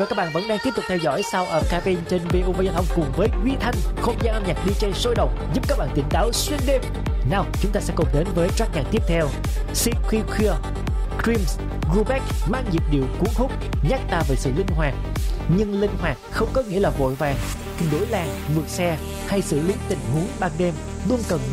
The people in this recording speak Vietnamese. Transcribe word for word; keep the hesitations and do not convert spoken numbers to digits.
và các bạn vẫn đang tiếp tục theo dõi Sound of Cabin trên bê o vê Giao thông cùng với Duy Thanh, không gian âm nhạc đi jay sôi động giúp các bạn tỉnh táo xuyên đêm. Nào, chúng ta sẽ cùng đến với track nhạc tiếp theo. Circuit Creams Rubeck mang nhịp điệu cuốn hút, nhắc ta về sự linh hoạt. Nhưng linh hoạt không có nghĩa là vội vàng, đổi làng, vượt xe hay xử lý tình huống ban đêm, luôn cần